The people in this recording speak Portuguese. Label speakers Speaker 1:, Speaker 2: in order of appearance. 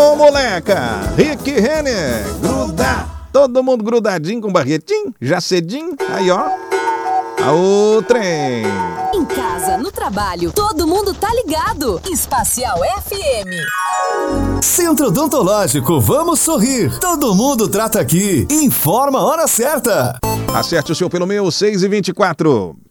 Speaker 1: Alô, moleca! Rick Renner, gruda! Todo mundo grudadinho com barretinho, já cedinho, aí ó. Aô, trem!
Speaker 2: Em casa, no trabalho, todo mundo tá ligado. Espacial FM.
Speaker 3: Centro Odontológico, vamos sorrir. Todo mundo trata aqui. Informa a hora certa.
Speaker 1: Acerte o seu pelo meu, 6h24.